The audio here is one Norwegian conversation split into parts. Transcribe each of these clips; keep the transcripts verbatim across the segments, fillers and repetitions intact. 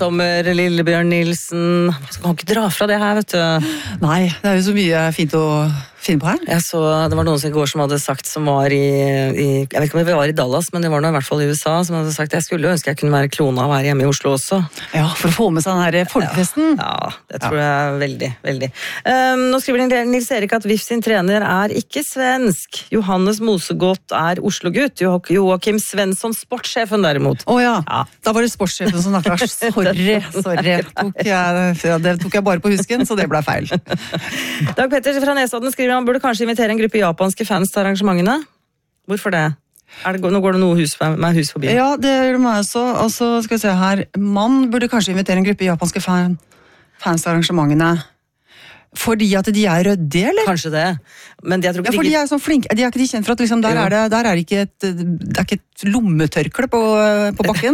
sommer, Lillebjørn Nilsen. Man kan ikke dra fra det her, vet du. Nei, det er jo så mye fint å finne på her. Jeg så, det var noen som i går som hadde sagt, som var i, i jeg vet ikke om det var i Dallas, men det var nå i hvert fall i U S A, som hadde sagt, jeg skulle ønske jeg kunne være klona og være hjemme i Oslo også. Ja, for å få med seg den her folkefesten. Ja, ja, det tror jeg veldig, veldig. Um, nå skriver Nils Erik at V I F sin trener er ikke svensk. Johannes Mosegodt er Oslo-gutt. Jo Joakim Svensson, sportssjefen derimot. Åja, ja. Da var det sportssjefen som snakket. Sorry, sorry. Tok jeg, ja, det tok jeg bare på husken, så det ble feil. Dag Petter fra Nesodden skriver han burde kanskje invitere en gruppe japanske fans til arrangementene. Hvorfor det? Er det nå går det noe hus med hus forbi. Ja, det gjør det meg også. Altså, skal vi se her. Man burde kanskje invitere en gruppe japanske fan, fans til arrangementene. Fordi at de er rødde, eller? Kanskje det. Men jeg tror ikke ja, for de er sånn flinke. De er ikke de kjent for at liksom, der, er det, der er det ikke et, det er ikke et lommetørkle på, på bakken.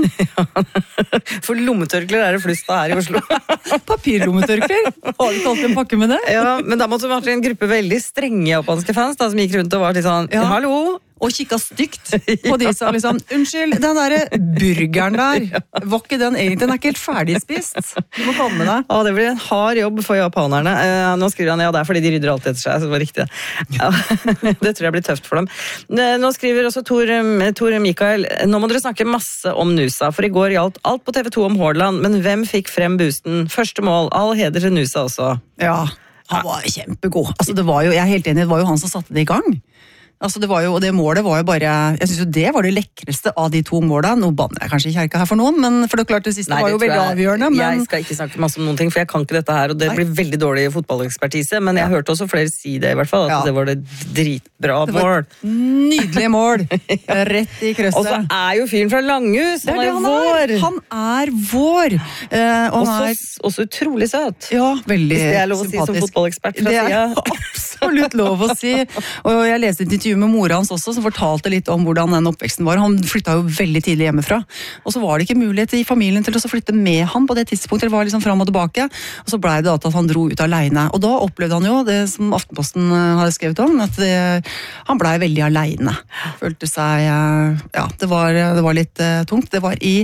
For lommetørkler er det flust av her i Oslo. Papirlommetørkler? Har du ikke alltid en pakke med det? Ja, men da måtte det vært en gruppe veldig strenge japanske fans da, som gikk rundt og var litt sånn, ja. Hallo? Og kikket stygt på de som liksom, unnskyld, den der burgeren der, var ikke den egentlig, den er ikke helt ferdigspist. Du må komme med deg. Ja, det blir en hard jobb for japanerne. Eh, nå skriver han, ja, det er fordi de rydder alt etter seg, så det var riktig. Ja, det tror jeg blir tøft for dem. Nå skriver også Tor, Tor Mikael, nå må dere snakke masse om Nusa, for i går gjaldt alt på T V to om Haaland, men hvem fikk frem boosten? Første mål, all heder til Nusa også. Ja, han var kjempegod. Altså, det var jo, jeg er helt enig, det var jo han som satte det i gang. Altså det var jo, og det målet var jo bare, jeg synes jo det var det lekreste av de to målene. Nå banner jeg kanskje i kjerka her for noen, men for det er klart det siste Nei, det var jo veldig jeg, avgjørende. Men... Jeg skal ikke snakke masse om noen ting, for jeg kan ikke dette her, og det Nei. Blir veldig dårlig fotballekspertise, men jeg ja. Hørte også flere si det i hvert fall, at ja. Det var det dritbra det var mål. Nydelig mål, rett i krøsset. Og så er jo fyren fra Langhus, han er jo vår. Han er vår. Eh, og også, han er... også utrolig søt. Ja, veldig sympatisk. Hvis det er lov å si som fotballekspert fra siden. Det er absolutt lov å si. Og jeg leste et intervju med mora hans også, som fortalte litt om hvordan den oppveksten var. Han flyttet jo veldig tidlig hjemmefra, og så var det ikke mulighet i familien til å flytte med han på det tidspunktet, det var liksom fram og tilbake, og så ble det at han dro ut alene, og da opplevde han jo det som Aftenposten har skrevet om, at det, han ble veldig alene. Følte seg, ja, det var, det var litt uh, tungt. Det var i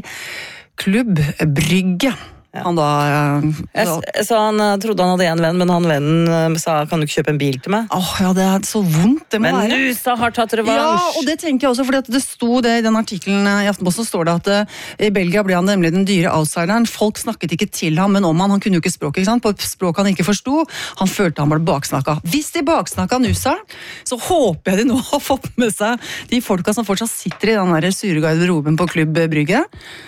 Klubb Brygge. Ja. Han da, uh, jeg, jeg sa han uh, trodde han hadde en venn, men han vennen uh, sa, kan du ikke kjøpe en bil til meg? Åh, oh, ja, det er så vondt det må men være. Men Nusa har tatt revansj. Ja, og det tenker jeg også, fordi at det sto det i den artikkelen i Aftenposten, står det at uh, i Belgia ble han nemlig den dyre outsideren. Folk snakket ikke til ham, men om han, han kunne jo ikke språket, ikke sant? På et språk han ikke forsto. Han følte han ble baksnakket. Hvis de baksnakket Nusa, så håper jeg de nå har fått med seg de folka som fortsatt sitter i den der sure garderoben på Klubb Brygge.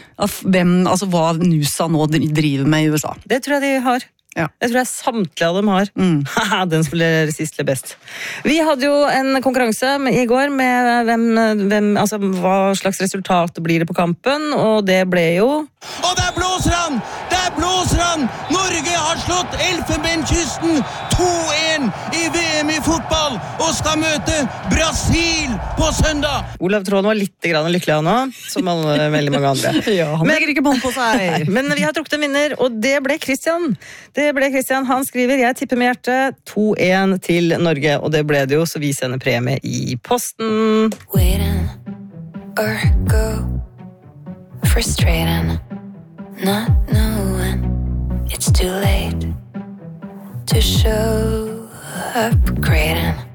Hvem, altså hva Nusa nå driver med i U S A. Det tror jeg de har. Ja. Det tror jeg samtlige av dem har. Mm. Den spiller sist eller best. Vi hadde jo en konkurranse i går med hvem, hvem, altså, hva slags resultat blir det på kampen, og det ble jo... Og der blåser han! Der blåser han! Norge har slått Elfenbenskysten to en i V M i fotball og skal møte Brasil på søndag! Olav Tråden var litt grann lykkelig han nå, som alle, veldig mange andre. Ja, han legger ikke bånd på seg. Men vi har trukket en vinner, og det ble Christian. Det ble Christian. Han skriver, jeg tipper med hjertet to en til Norge, og det ble det jo, så vi sender premie i posten. Waiting or go frustrating not knowing it's too late to show upgrading